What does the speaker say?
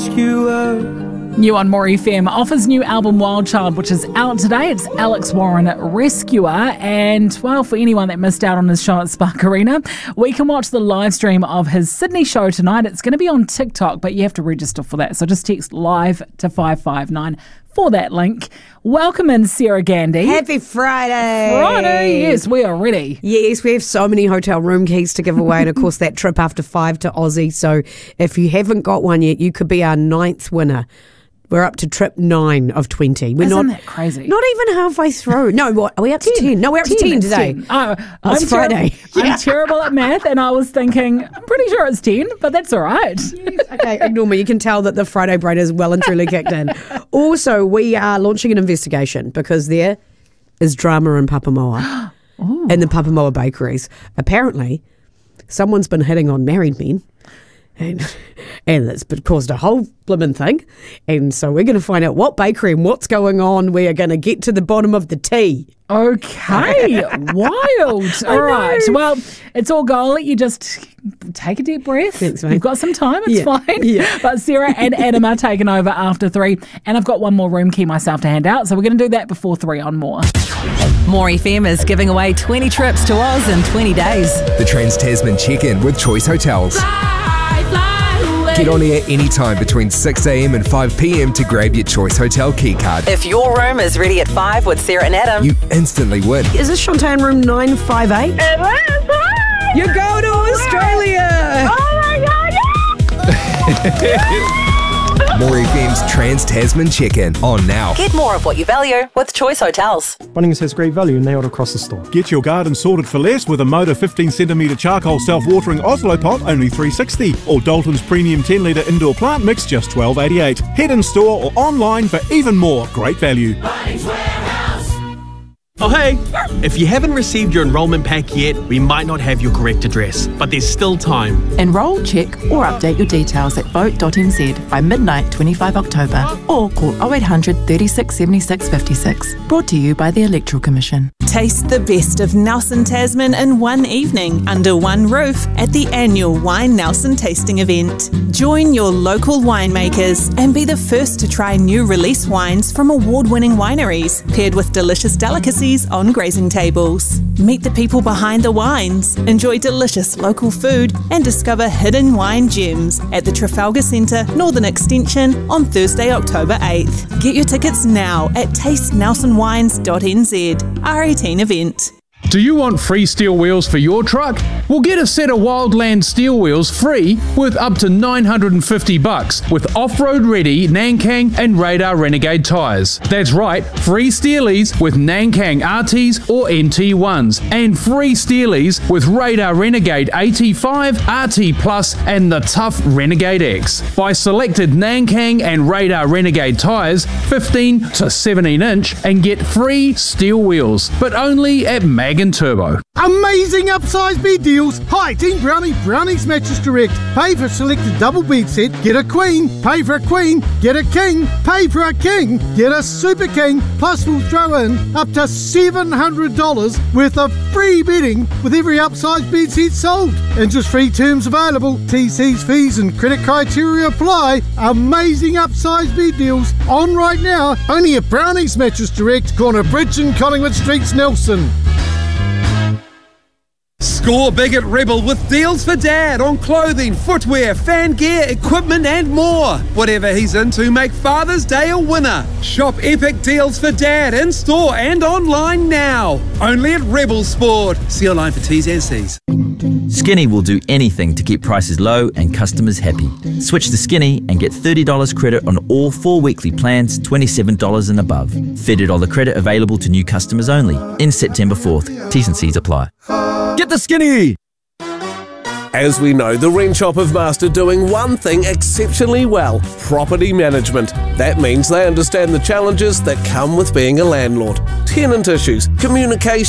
New on More FM offers new album Wild Child, which is out today. It's Alex Warren, Rescuer. And, well, for anyone that missed out on his show at Spark Arena, we can watch the live stream of his Sydney show tonight. It's going to be on TikTok, but you have to register for that. So just text live to 559 for that link. Welcome in, Sarah Gandy. Happy Friday. Friday, yes, we are ready. Yes, we have so many hotel room keys to give away, and of course that trip after 5 to Aussie. So if you haven't got one yet, you could be our 9th winner. We're up to trip 9 of 20. Isn't that crazy? Not even halfway through. No, what? Are we up to 10? No, we're up to 10 today. 10. Oh, it's Friday. I'm terrible at math, and I was thinking, I'm pretty sure it's 10, but that's all right. Yes, okay, ignore me. You can tell that the Friday brain is well and truly kicked in. Also, we are launching an investigation because there is drama in Papamoa and the Papamoa bakeries. Apparently, someone's been hitting on married men. And it's caused a whole blimmin' thing. And so we're going to find out what bakery and what's going on. We are going to get to the bottom of the tea. Okay, wild. All right. Well, it's all go. I'll let you just take a deep breath. Thanks, mate. You've got some time. It's fine. Yeah. But Sarah and Adam are taking over after 3. And I've got one more room key myself to hand out. So we're going to do that before 3 on More. More FM is giving away 20 trips to Oz in 20 days. The Trans-Tasman Check-In with Choice Hotels. Get on air anytime between 6 a.m. and 5 p.m. to grab your Choice Hotel key card. If your room is ready at 5 with Sarah and Adam, you instantly win. Is this Shantae room 958? It is. Hi. You go to Australia. Oh my God, yeah. More FM's Trans-Tasman Check-In on now. Get more of what you value with Choice Hotels. Bunnings has great value nailed across the store. Get your garden sorted for less with a Moda 15cm charcoal self-watering Oslo pot, only $3.60. Or Dalton's premium 10-litre indoor plant mix, just $12.88. Head in store or online for even more great value. Oh hey, if you haven't received your enrolment pack yet, we might not have your correct address, but there's still time. Enrol, check or update your details at vote.nz by midnight 25 October or call 0800 36 76 56. Brought to you by the Electoral Commission. Taste the best of Nelson Tasman in one evening under one roof at the annual Wine Nelson tasting event. Join your local winemakers and be the first to try new release wines from award-winning wineries, paired with delicious delicacies on grazing tables. Meet the people behind the wines, enjoy delicious local food and discover hidden wine gems at the Trafalgar Centre Northern Extension on Thursday, October 8th. Get your tickets now at tastenelsonwines.nz. R18 event. Do you want free steel wheels for your truck? Well, get a set of Wildland steel wheels free worth up to $950 with off-road ready Nankang and Radar Renegade tyres. That's right, free steelies with Nankang RTs or NT1s and free steelies with Radar Renegade AT5, RT Plus and the tough Renegade X. Buy selected Nankang and Radar Renegade tyres 15 to 17 inch and get free steel wheels, but only at Mag and Turbo. Amazing upsize bed deals. Hi, Team Brownie, Brownie's Mattress Direct. Pay for a selected double bed set, get a queen. Pay for a queen, get a king. Pay for a king, get a super king. Plus we'll throw in up to $700 worth of free bedding with every upsize bed set sold. Interest-free terms available. TC's fees and credit criteria apply. Amazing upsize bed deals on right now. Only at Brownie's Mattress Direct, corner Bridge and Collingwood Streets, Nelson. Score big at Rebel with deals for Dad on clothing, footwear, fan gear, equipment and more. Whatever he's into, make Father's Day a winner. Shop epic deals for Dad in store and online now. Only at Rebel Sport. See online for T's and C's. Skinny will do anything to keep prices low and customers happy. Switch to Skinny and get $30 credit on all 4 weekly plans, $27 and above. $30 credit available to new customers only. In September 4th. T's and C's apply. Get the Skinny! As we know, the Rent Shop have mastered doing one thing exceptionally well: property management. That means they understand the challenges that come with being a landlord. Tenant issues, communication,